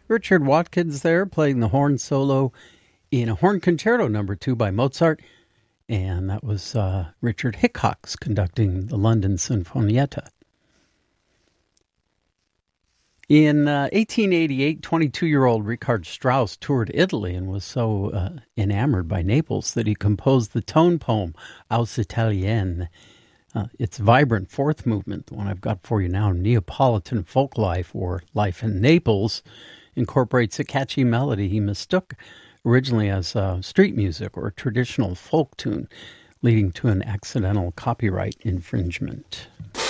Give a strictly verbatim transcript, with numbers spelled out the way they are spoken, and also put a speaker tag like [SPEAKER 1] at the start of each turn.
[SPEAKER 1] Richard Watkins there playing the horn solo in a horn concerto number two by Mozart. And that was uh, Richard Hickox conducting the London Sinfonietta. In uh, eighteen eighty-eight, twenty-two-year-old Richard Strauss toured Italy and was so uh, enamored by Naples that he composed the tone poem Aus Italienne. Uh, its vibrant fourth movement, the one I've got for you now, Neapolitan Folk Life, or Life in Naples, incorporates a catchy melody he mistook originally as uh, street music or a traditional folk tune, leading to an accidental copyright infringement.